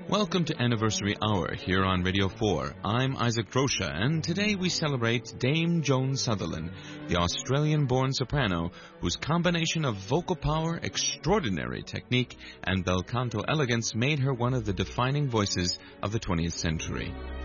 Welcome to Anniversary Hour here on Radio 4. I'm Isaac Rocha, and today we celebrate Dame Joan Sutherland, the Australian-born soprano whose combination of vocal power, extraordinary technique, and bel canto elegance made her one of the defining voices of the 20th century.